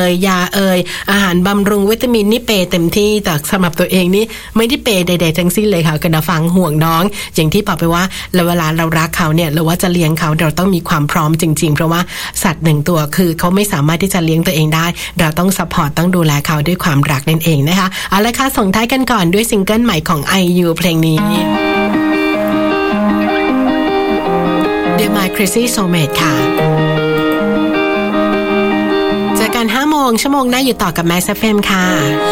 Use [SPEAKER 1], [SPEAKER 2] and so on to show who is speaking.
[SPEAKER 1] ยาอาหารบำรุงวิตามินนี่เปย์เต็มที่แต่สำหรับตัวเองนี่ไม่ได้เปย์ใดๆทั้งสิ้นเลยค่ะกระฟังห่วงน้องอย่างที่บอกไปว่าเวลาเรารักเขาเนี่ยหรือว่าจะเลี้ยงเขาเราต้องมีความพร้อมจริงๆเพราะว่าสัตว์หนึ่งตัวคือเขาไม่สามารถที่จะเลี้ยงตัวเองได้เราต้องซัพพอร์ตต้องดูแลเขาด้วยความรักนั่นเองนะคะเอาละค่ะส่งท้ายกันก่อนด้วยซิงเกิลใหม่ของ IU เพลงนี้ The My Crazy Soulmate ค่ะเจอกัน 5 โมงชั่วโมงหน้าอยู่ต่อกับ Max FM ค่ะ